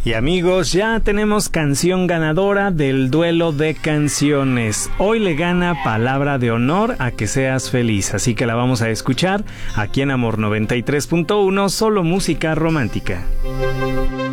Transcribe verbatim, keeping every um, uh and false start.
Y amigos, ya tenemos canción ganadora del duelo de canciones. Hoy le gana Palabra de Honor a Que Seas Feliz, así que la vamos a escuchar aquí en Amor noventa y tres punto uno, solo música romántica.